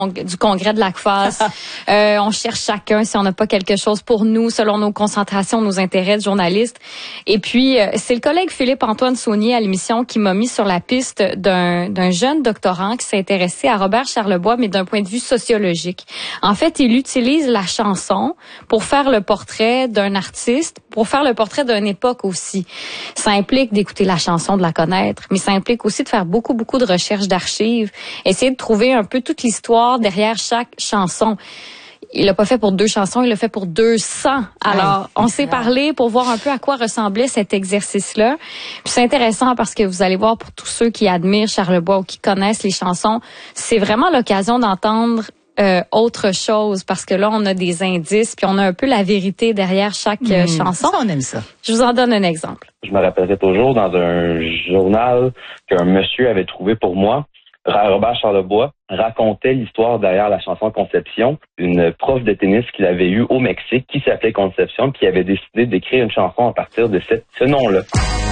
du congrès de l'ACFAS. On cherche chacun si on n'a pas quelque chose pour nous, selon nos concentrations, nos intérêts de journalistes. Et puis, c'est le collègue Philippe-Antoine Saunier à l'émission qui m'a mis sur la piste d'un jeune doctorant qui s'est intéressé à Robert Charlebois, mais d'un point de vue sociologique. En fait, il utilise la chanson pour faire le portrait d'un artiste, pour faire le portrait d'une époque aussi. Ça implique d'écouter la chanson, de la connaître, mais ça implique aussi de faire beaucoup de recherches d'archives, essayer de trouver un peu toute l'histoire derrière chaque chanson. Il l'a pas fait pour 2 chansons, il l'a fait pour 200. Alors, on s'est parlé pour voir un peu à quoi ressemblait cet exercice-là. Puis c'est intéressant parce que vous allez voir, pour tous ceux qui admirent Charlebois ou qui connaissent les chansons, c'est vraiment l'occasion d'entendre autre chose, parce que là, on a des indices, puis on a un peu la vérité derrière chaque chanson. Ça, on aime ça. Je vous en donne un exemple. Je me rappellerai toujours dans un journal qu'un monsieur avait trouvé pour moi. Robert Charlebois racontait l'histoire derrière la chanson Conception, une prof de tennis qu'il avait eue au Mexique qui s'appelait Conception, qui avait décidé d'écrire une chanson à partir de ce nom-là.